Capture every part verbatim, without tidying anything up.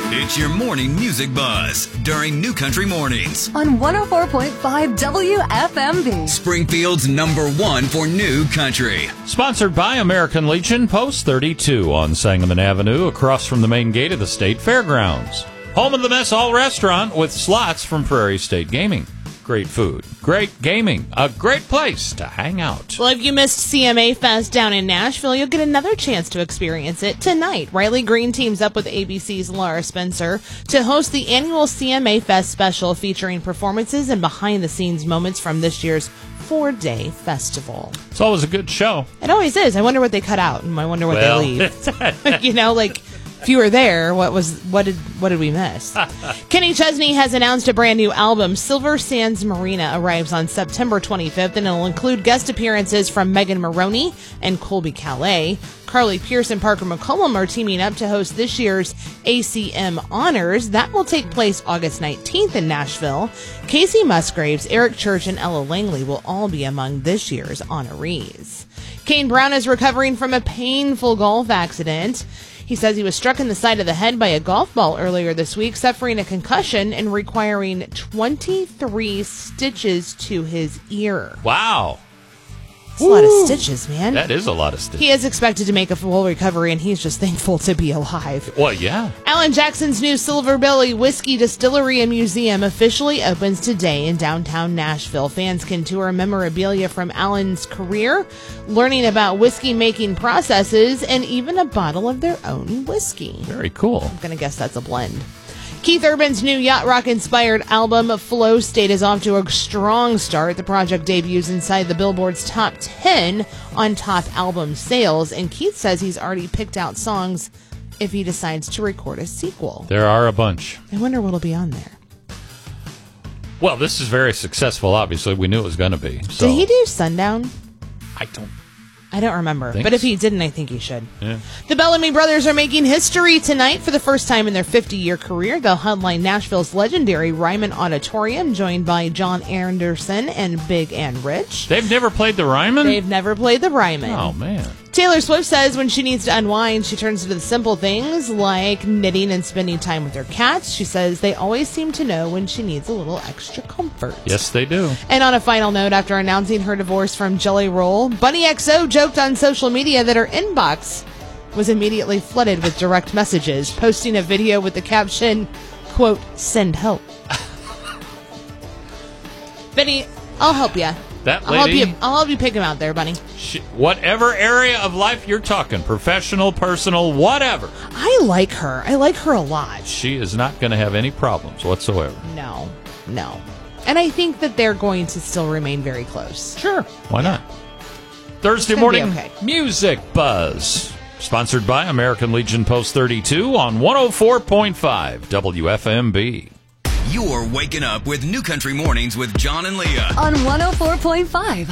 It's your morning music buzz during New Country Mornings on one oh four point five W F M B. Springfield's number one for New Country. Sponsored by American Legion, Post thirty-two on Sangamon Avenue, across from the main gate of the State Fairgrounds. Home of the Mess Hall Restaurant with slots from Prairie State Gaming. Great food, great gaming, a great place to hang out. Well, if you missed C M A Fest down in Nashville, you'll get another chance to experience it tonight. Riley Green teams up with A B C's Laura Spencer to host the annual C M A Fest special featuring performances and behind-the-scenes moments from this year's four-day festival. It's always a good show. It always is. I wonder what they cut out, and I wonder what well. they leave. You know, like... If you were there, what was what did what did we miss? Kenny Chesney has announced a brand new album. Silver Sands Marina arrives on September twenty-fifth, and it'll include guest appearances from Megan Maroney and Colby Calais. Carly Pierce and Parker McCollum are teaming up to host this year's A C M Honors. That will take place August nineteenth in Nashville. Casey Musgraves, Eric Church, and Ella Langley will all be among this year's honorees. Kane Brown is recovering from a painful golf accident. He says he was struck in the side of the head by a golf ball earlier this week, suffering a concussion and requiring twenty-three stitches to his ear. Wow. That's a lot of stitches, man. That is a lot of stitches. He is expected to make a full recovery, and he's just thankful to be alive. Well, yeah. Alan Jackson's new Silver Belly Whiskey Distillery and Museum officially opens today in downtown Nashville. Fans can tour memorabilia from Alan's career, learning about whiskey-making processes, and even a bottle of their own whiskey. Very cool. I'm going to guess that's a blend. Keith Urban's new yacht rock-inspired album, Flow State, is off to a strong start. The project debuts inside the Billboard's top ten on top album sales, and Keith says he's already picked out songs if he decides to record a sequel. There are a bunch. I wonder what'll be on there. Well, this is very successful, obviously. We knew it was going to be. So. Did he do Sundown? I don't I don't remember, Thanks. but if he didn't, I think he should. Yeah. The Bellamy brothers are making history tonight for the first time in their fifty-year career. They'll headline Nashville's legendary Ryman Auditorium, joined by John Anderson and Big and Rich. They've never played the Ryman? They've never played the Ryman. Oh, man. Taylor Swift says when she needs to unwind, she turns to the simple things like knitting and spending time with her cats. She says they always seem to know when she needs a little extra comfort. Yes, they do. And on a final note, after announcing her divorce from Jelly Roll, Bunny X O joked on social media that her inbox was immediately flooded with direct messages, posting a video with the caption, quote, "Send help." Benny, I'll help you. That I'll help lady, you. I'll help you pick him out there, Bunny. she, whatever area of life you're talking, professional, personal, whatever, I like her. I like her a lot. she is not going to have any problems whatsoever. No, no. And I think that they're going to still remain very close. Sure. Why not? Thursday It's gonna be morning okay. music buzz. Sponsored by American Legion Post thirty-two on one oh four point five W F M B. You're waking up with New Country Mornings with John and Leah on one oh four point five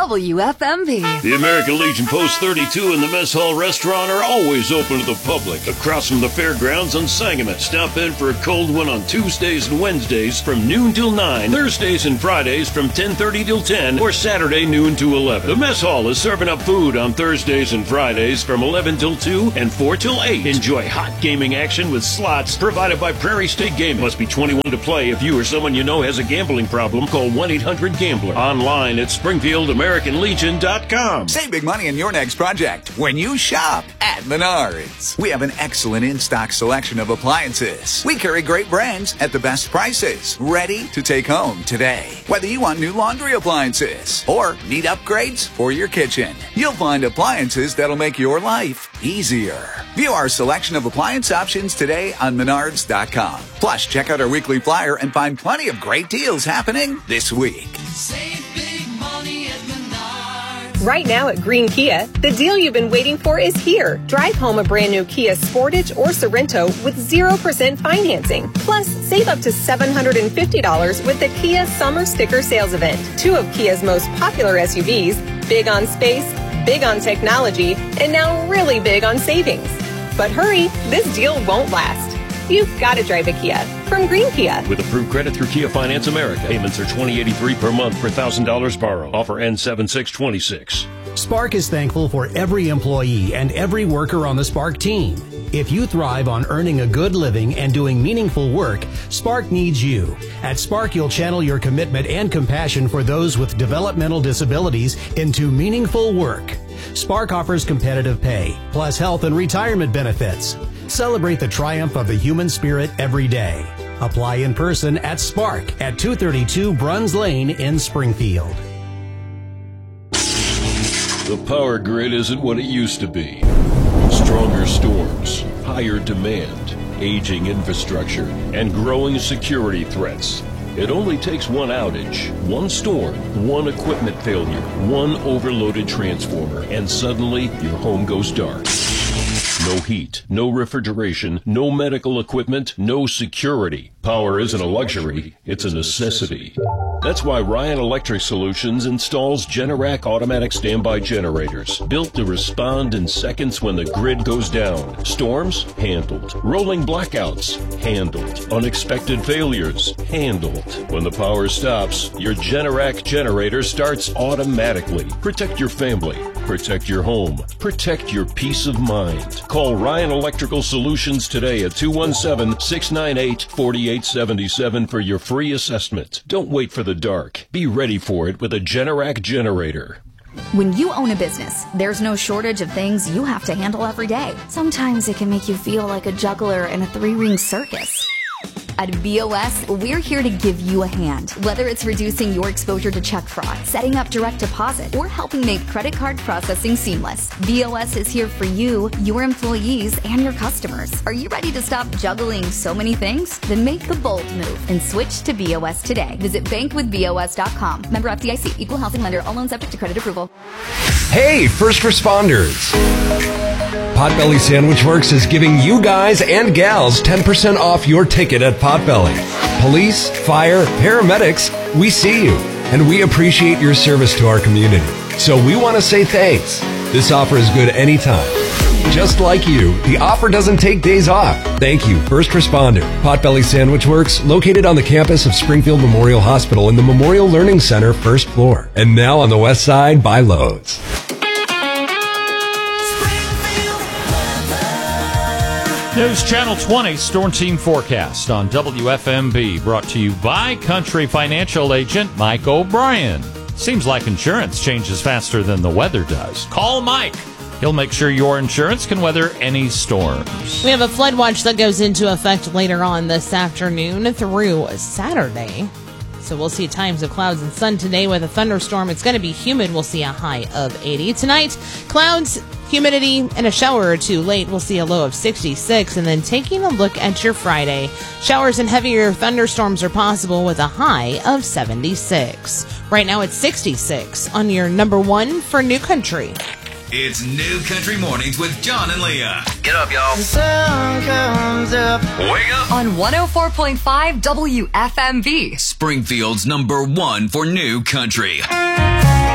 W F M B. The American Legion Post thirty-two and the Mess Hall Restaurant are always open to the public across from the fairgrounds on Sangamon. Stop in for a cold one on Tuesdays and Wednesdays from noon till nine, Thursdays and Fridays from ten thirty till ten, or Saturday noon to eleven. The Mess Hall is serving up food on Thursdays and Fridays from eleven till two and four till eight. Enjoy hot gaming action with slots provided by Prairie State Gaming. Must be twenty-one to play. If you or someone you know has a gambling problem, call one eight hundred gambler. Online at Springfield American Legion dot com. Save big money on your next project when you shop at Menards. We have an excellent in-stock selection of appliances. We carry great brands at the best prices, ready to take home today. Whether you want new laundry appliances or need upgrades for your kitchen, you'll find appliances that'll make your life easier. View our selection of appliance options today on Menards dot com. Plus, check out our weekly flyer and find plenty of great deals happening this week. Save big money at Menards. Right now at Green Kia, the deal you've been waiting for is here. Drive home a brand new Kia Sportage or Sorrento with zero percent financing. Plus, save up to seven hundred fifty dollars with the Kia Summer Sticker Sales Event. Two of Kia's most popular S U Vs, big on space, big on technology, and now really big on savings. But hurry, this deal won't last. You've got to drive a Kia from Green Kia. With approved credit through Kia Finance America. Payments are twenty eighty-three per month per one thousand dollars borrow. Offer ends seven six twenty-six. Spark is thankful for every employee and every worker on the Spark team. If you thrive on earning a good living and doing meaningful work, Spark needs you. At Spark, you'll channel your commitment and compassion for those with developmental disabilities into meaningful work. Spark offers competitive pay, plus health and retirement benefits. Celebrate the triumph of the human spirit every day. Apply in person at Spark at two thirty-two Bruns Lane in Springfield. The power grid isn't what it used to be. Stronger storms, higher demand, aging infrastructure, and growing security threats. It only takes one outage, one storm, one equipment failure, one overloaded transformer, and suddenly your home goes dark. No heat, no refrigeration, no medical equipment, no security. Power isn't a luxury, it's a necessity. That's why Ryan Electric Solutions installs Generac automatic standby generators, built to respond in seconds when the grid goes down. Storms? Handled. Rolling blackouts? Handled. Unexpected failures? Handled. When the power stops, your Generac generator starts automatically. Protect your family. Protect your home. Protect your peace of mind. Call Ryan Electrical Solutions today at two one seven, six nine eight, four eight seven seven for your free assessment. Don't wait for the dark. Be ready for it with a Generac generator. When you own a business, there's no shortage of things you have to handle every day. Sometimes it can make you feel like a juggler in a three-ring circus. At B O S, we're here to give you a hand. Whether it's reducing your exposure to check fraud, setting up direct deposit, or helping make credit card processing seamless, B O S is here for you, your employees, and your customers. Are you ready to stop juggling so many things? Then make the bold move and switch to B O S today. Visit bank with B O S dot com. Member F D I C. Equal housing lender. All loans subject to credit approval. Hey, first responders. Potbelly Sandwich Works is giving you guys and gals ten percent off your ticket at Potbelly. Police, fire, paramedics, we see you, and we appreciate your service to our community. So we want to say thanks. This offer is good anytime. Just like you, the offer doesn't take days off. Thank you, first responder. Potbelly Sandwich Works, located on the campus of Springfield Memorial Hospital in the Memorial Learning Center, first floor. And now on the west side by Lowe's. News Channel twenty Storm Team Forecast on W F M B, brought to you by Country Financial Agent Mike O'Brien. Seems like insurance changes faster than the weather does. Call Mike. He'll make sure your insurance can weather any storms. We have a flood watch that goes into effect later on this afternoon through Saturday. So we'll see times of clouds and sun today with a thunderstorm. It's going to be humid. We'll see a high of eighty. Tonight, clouds, humidity, and a shower or two late. We'll see a low of sixty-six. And then taking a look at your Friday, showers and heavier thunderstorms are possible with a high of seventy-six. Right now it's sixty-six on your number one for New Country. It's New Country Mornings with John and Leah. Get up, y'all. The sun comes up. Wake up. On one oh four point five W F M B. Springfield's number one for New Country.